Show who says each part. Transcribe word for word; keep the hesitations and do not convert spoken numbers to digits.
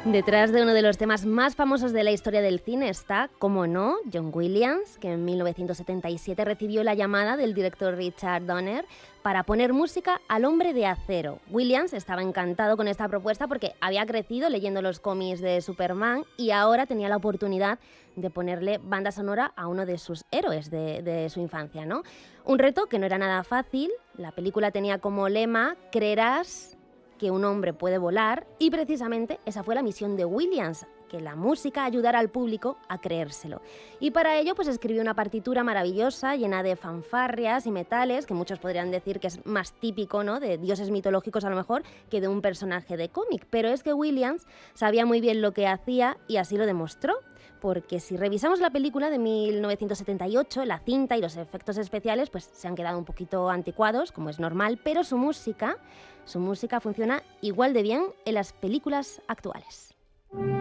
Speaker 1: Detrás de uno de los temas más famosos de la historia del cine está, como no, John Williams, que en mil novecientos setenta y siete recibió la llamada del director Richard Donner para poner música al Hombre de Acero. Williams estaba encantado con esta propuesta porque había crecido leyendo los cómics de Superman y ahora tenía la oportunidad de ponerle banda sonora a uno de sus héroes de, de su infancia, ¿no? Un reto que no era nada fácil. La película tenía como lema "Creerás que un hombre puede volar", y precisamente esa fue la misión de Williams, que la música ayudara al público a creérselo. Y para ello pues escribió una partitura maravillosa llena de fanfarrias y metales, que muchos podrían decir que es más típico, ¿no?, de dioses mitológicos a lo mejor que de un personaje de cómic, pero es que Williams sabía muy bien lo que hacía y así lo demostró. Porque si revisamos la película de mil novecientos setenta y ocho, la cinta y los efectos especiales pues se han quedado un poquito anticuados, como es normal, pero su música, su música funciona igual de bien en las películas actuales.